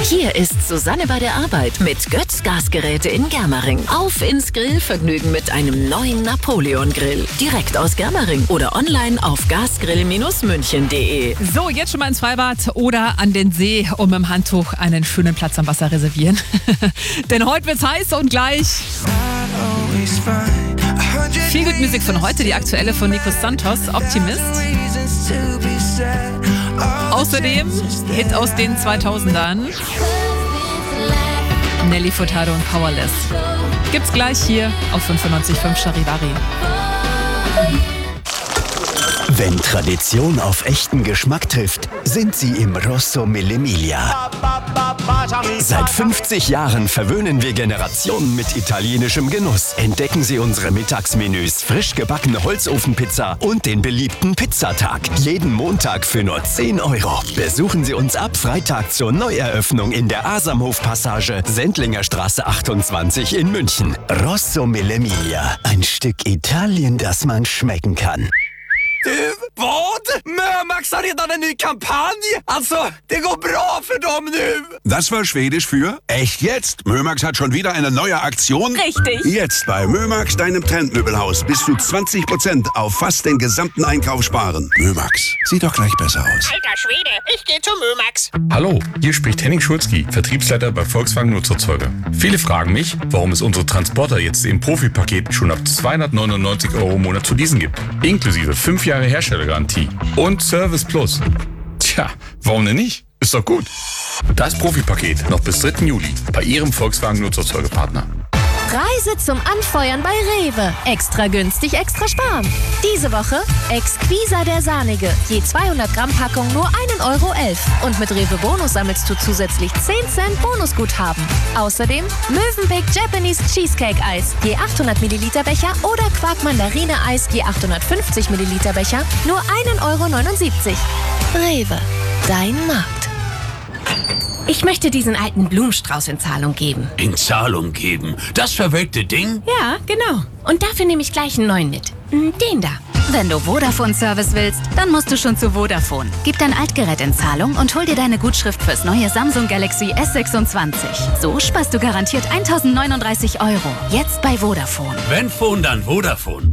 Hier ist Susanne bei der Arbeit mit Götz Gasgeräte in Germering. Auf ins Grillvergnügen mit einem neuen Napoleon-Grill. Direkt aus Germering oder online auf gasgrill-münchen.de. So, jetzt schon mal ins Freibad oder an den See und mit dem Handtuch einen schönen Platz am Wasser reservieren. Denn heute wird's heiß und gleich. Viel Good Music von heute, die aktuelle von Nico Santos, Optimist. Außerdem Hit aus den 2000ern. Nelly Furtado und Powerless. Gibt's gleich hier auf 95.5 Charivari. Wenn Tradition auf echten Geschmack trifft, sind sie im Rosso Mille-Miglia. Seit 50 Jahren verwöhnen wir Generationen mit italienischem Genuss. Entdecken Sie unsere Mittagsmenüs, frisch gebackene Holzofenpizza und den beliebten Pizzatag. Jeden Montag für nur 10 €. Besuchen Sie uns ab Freitag zur Neueröffnung in der Asamhof-Passage, Sendlinger Straße 28 in München. Rosso Mille-Miglia, ein Stück Italien, das man schmecken kann. Vad? Mömax har redan en ny kampanj! Alltså, det går bra för dem nu! Das war Schwedisch für echt jetzt. Mömax hat schon wieder eine neue Aktion. Richtig. Jetzt bei Mömax, deinem Trendmöbelhaus, bis zu 20% auf fast den gesamten Einkauf sparen. Mömax, sieht doch gleich besser aus. Alter Schwede, ich gehe zu Mömax. Hallo, hier spricht Henning Schulzki, Vertriebsleiter bei Volkswagen Nutzerzeuger. Viele fragen mich, warum es unsere Transporter jetzt im Profipaket schon ab 299 € im Monat zu leasen gibt. Inklusive 5 Jahre Herstellergarantie und Service Plus. Tja, warum denn nicht? Ist doch gut. Das Profipaket noch bis 3. Juli bei Ihrem Volkswagen Nutzerzeugerpartner. Reise zum Anfeuern bei Rewe. Extra günstig, extra sparen. Diese Woche Exquisa der Sahnige. Je 200 Gramm Packung nur 1,11 €. Und mit Rewe Bonus sammelst du zusätzlich 10 Cent Bonusguthaben. Außerdem Mövenpick Japanese Cheesecake Eis. Je 800 Milliliter Becher oder Quark Mandarine Eis je 850 Milliliter Becher nur 1,79 €. Rewe. Dein Markt. Ich möchte diesen alten Blumenstrauß in Zahlung geben. In Zahlung geben? Das verwelkte Ding? Ja, genau. Und dafür nehme ich gleich einen neuen mit. Den da. Wenn du Vodafone-Service willst, dann musst du schon zu Vodafone. Gib dein Altgerät in Zahlung und hol dir deine Gutschrift fürs neue Samsung Galaxy S26. So sparst du garantiert 1.039 €. Jetzt bei Vodafone. Wenn Phone, dann Vodafone.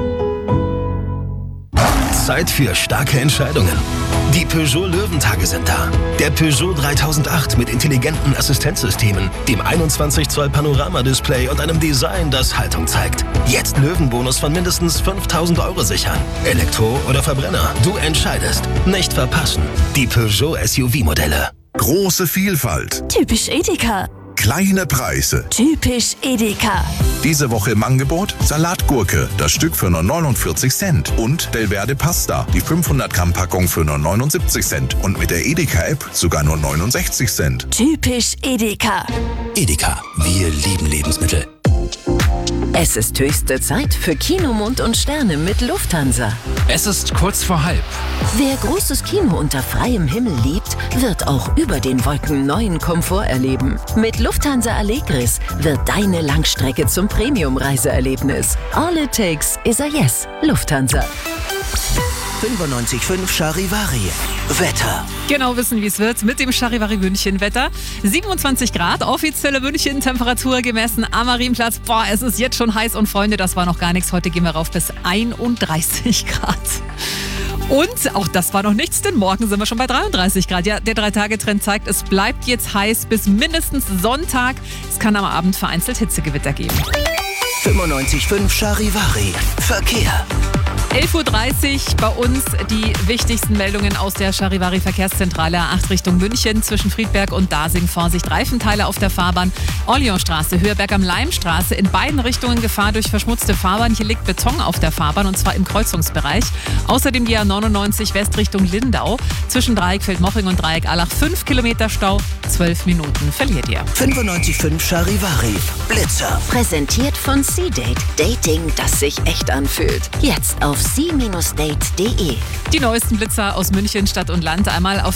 Zeit für starke Entscheidungen. Die Peugeot Löwentage sind da. Der Peugeot 3008 mit intelligenten Assistenzsystemen, dem 21 Zoll Panoramadisplay und einem Design, das Haltung zeigt. Jetzt Löwenbonus von mindestens 5.000 € sichern. Elektro oder Verbrenner, du entscheidest. Nicht verpassen. Die Peugeot SUV-Modelle. Große Vielfalt, Typisch Edeka. kleine Preise. Typisch Edeka. Diese Woche im Angebot Salatgurke, das Stück für nur 49 Cent. Und Belverde Pasta, die 500 Gramm Packung für nur 79 Cent. Und mit der Edeka-App sogar nur 69 Cent. Typisch Edeka. Edeka, wir lieben Lebensmittel. Es ist höchste Zeit für Kino, Mond und Sterne mit Lufthansa. Es ist kurz vor halb. Wer großes Kino unter freiem Himmel liebt, wird auch über den Wolken neuen Komfort erleben. Mit Lufthansa Allegris wird deine Langstrecke zum Premium-Reiseerlebnis. All it takes is a yes. Lufthansa. 95.5 Charivari. Wetter. Genau wissen, wie es wird mit dem Charivari München Wetter. 27 Grad, offizielle München Temperatur gemessen am Marienplatz. Boah, es ist jetzt schon heiß und Freunde, das war noch gar nichts. Heute gehen wir rauf bis 31 Grad. Und auch das war noch nichts, denn morgen sind wir schon bei 33 Grad. Ja, der 3-Tage-Trend zeigt, es bleibt jetzt heiß bis mindestens Sonntag. Es kann am Abend vereinzelt Hitzegewitter geben. 95.5 Charivari. Verkehr. 11.30 Uhr bei uns die wichtigsten Meldungen aus der Charivari Verkehrszentrale A8 Richtung München zwischen Friedberg und Dasing. Vorsicht, Reifenteile auf der Fahrbahn. Orleansstraße, Höherberg am Leimstraße. In beiden Richtungen Gefahr durch verschmutzte Fahrbahn. Hier liegt Beton auf der Fahrbahn und zwar im Kreuzungsbereich. Außerdem die A99 West Richtung Lindau. Zwischen Dreieck Feldmoching und Dreieck Allach 5 Kilometer Stau. 12 Minuten verliert ihr. 95.5 Charivari. Blitzer. Präsentiert von C-Date. Dating, das sich echt anfühlt. Jetzt auf c-date.de. Die neuesten Blitzer aus München, Stadt und Land. Einmal auf